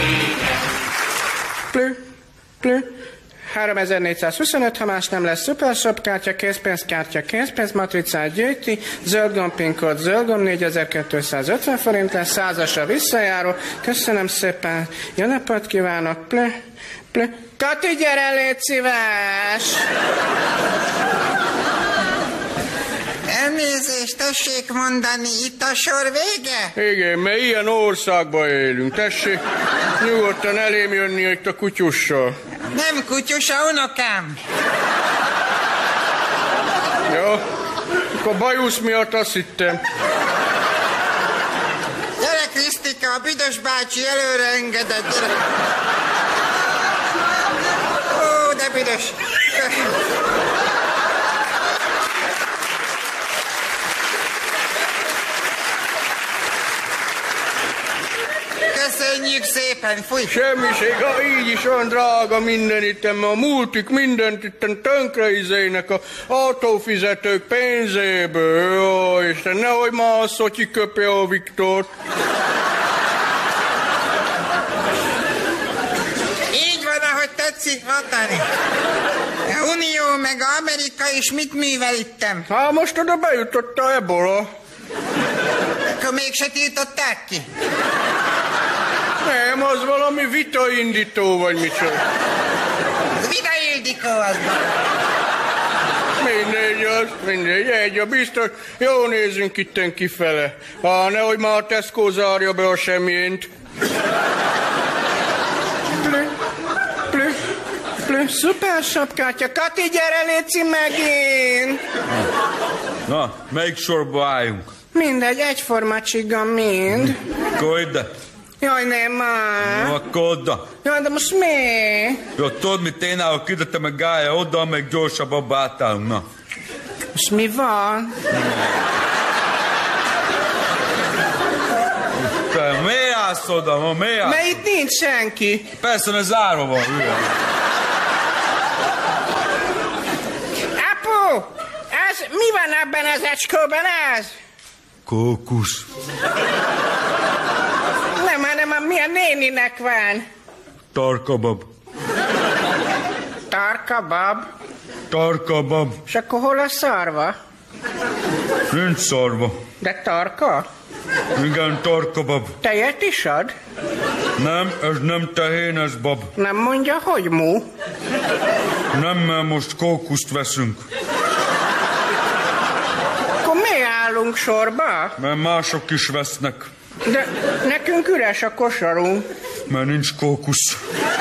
Plü, plü. 3425, ha más nem lesz, szupershop kártya, készpénzkártya, készpénzmatricát gyűjti, zöld gomb PIN kód, zöld gomb 4250 forint lesz, 100-asra visszajáró. Köszönöm szépen, jó napot kívánok, plü, plü. Kati, gyere, légy szíves! Elnézést, tessék mondani, itt a sor vége? Igen, mert ilyen országban élünk, tessék nyugodtan elém jönni itt a kutyussal. Nem kutyus, a unokám. Jó, akkor bajusz miatt azt hittem. Gyere, Krisztika, a büdös bácsi előre engedett, gyere. Ó, de büdös. Köszönjük szépen, fúj! Semmiség, ha így is van drága minden itten, a multik mindent itten tönkreizének a autófizetők pénzéből. Jó, Isten, nehogy már a Szotyi köpje a Viktort. Így van, ahogy tetszik mondani. A Unió meg a Amerika is mit művel ittem? Hát most oda bejutott a ebola. Akkor mégse tiltották ki? Nem, az valami vitaindító, vagy micsoda. Vida Ildikó az. Mindegy, egy a biztos. Jó, nézzünk itten kifele. Nehogy már a Tesco zárja be a semjént. Plü, szuper sapkátya. Kati, gyere, léci megint. Na, melyik sorba álljunk? Mindegy, egyforma csigga mind. Akkor ide. Jaj, nem már. No, akkor oda. Jaj, de most mi? Jó, tudod, mit én állok ide, te meg Gája oda, meg gyorsabban átállunk, na. Most mi van? Te miért állsz oda, ma miért állsz? Mert itt nincs senki. Persze, mert zárva van, hülye. Apu, mi van ebben az ecskóban ez? Kókusz. Nem, hanem milyen néninek van. Tarkabab. Tarkabab? Tarkabab. És akkor hol a szarva? Nincs szarva. De tarka? Igen, tarkabab. Tejet is ad? Nem, ez nem tehén, ez bab. Nem mondja, hogy mu? Nem, mert most kókuszt veszünk. Akkor miért állunk sorba? Mert mások is vesznek. De nekünk üres a kosarunk. Mert nincs kókusz.